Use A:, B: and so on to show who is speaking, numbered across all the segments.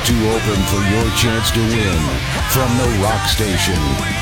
A: too open for your chance to win. From the rock station,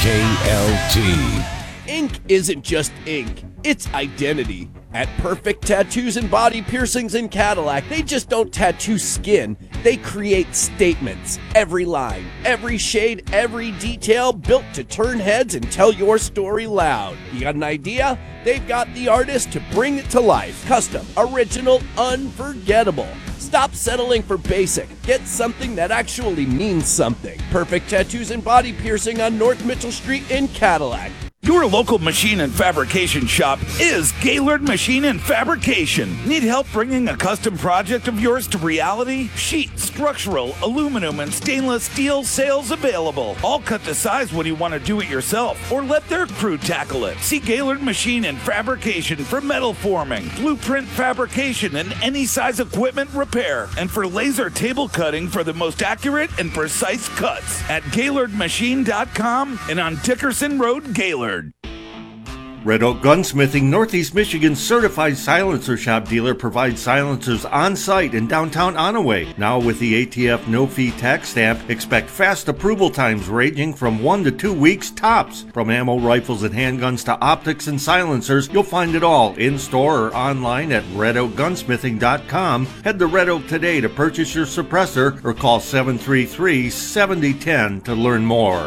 A: KLT.
B: Ink isn't just ink, it's identity. At Perfect Tattoos and Body Piercings in Cadillac, they just don't tattoo skin, they create statements. Every line, every shade, every detail built to turn heads and tell your story loud. You got an idea? They've got the artist to bring it to life. Custom, original, unforgettable. Stop settling for basic. Get something that actually means something. Perfect Tattoos and Body Piercing on North Mitchell Street in Cadillac.
C: Your local machine and fabrication shop is Gaylord Machine and Fabrication. Need help bringing a custom project of yours to reality? Sheet, structural, aluminum, and stainless steel sales available. All cut to size when you want to do it yourself or let their crew tackle it. See Gaylord Machine and Fabrication for metal forming, blueprint fabrication, and any size equipment repair, and for laser table cutting for the most accurate and precise cuts at GaylordMachine.com and on Dickerson Road, Gaylord.
D: Red Oak Gunsmithing, Northeast Michigan's certified silencer shop dealer, provides silencers on site in downtown Onaway. Now with the ATF no-fee tax stamp, expect fast approval times ranging from 1 to 2 weeks tops. From ammo, rifles, and handguns to optics and silencers, you'll find it all in-store or online at RedOakGunsmithing.com. Head to Red Oak today to purchase your suppressor or call 733-7010 to learn more.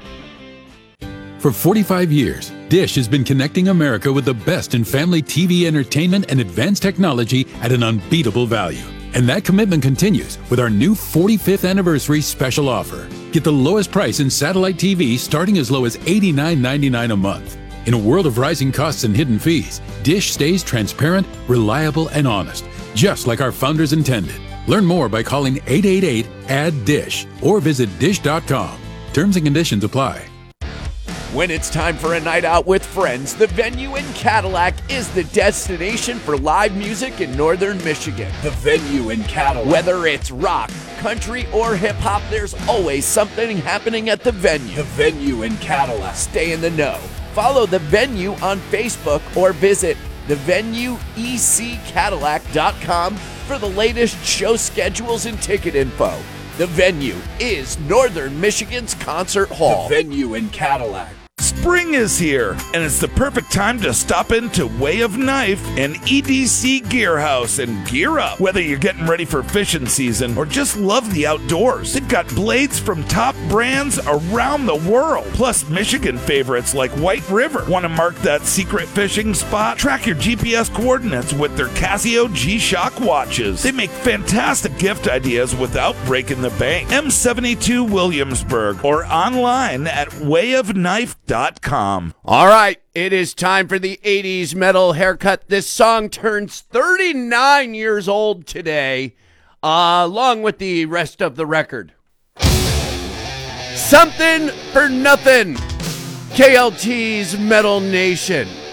E: For 45 years, Dish has been connecting America with the best in family TV entertainment and advanced technology at an unbeatable value. And that commitment continues with our new 45th anniversary special offer. Get the lowest price in satellite TV starting as low as $89.99 a month. In a world of rising costs and hidden fees, Dish stays transparent, reliable, and honest, just like our founders intended. Learn more by calling 888-ADD-DISH or visit dish.com. Terms and conditions apply.
B: When it's time for a night out with friends, the Venue in Cadillac is the destination for live music in northern Michigan. The Venue in Cadillac. Whether it's rock, country, or hip-hop, there's always something happening at the Venue. The Venue in Cadillac. Stay in the know. Follow the Venue on Facebook or visit thevenueeccadillac.com for the latest show schedules and ticket info. The Venue is Northern Michigan's concert hall. The Venue in Cadillac.
C: Spring is here, and it's the perfect time to stop into Way of Knife and EDC Gear House and gear up. Whether you're getting ready for fishing season or just love the outdoors, they've got blades from top brands around the world. Plus Michigan favorites like White River. Want to mark that secret fishing spot? Track your GPS coordinates with their Casio G-Shock watches. They make fantastic gift ideas without breaking the bank. M72 Williamsburg or online at wayofknife.com.
B: All right, it is time for the 80s metal haircut. This song turns 39 years old today, along with the rest of the record. Something for Nothing, KLT's Metal Nation.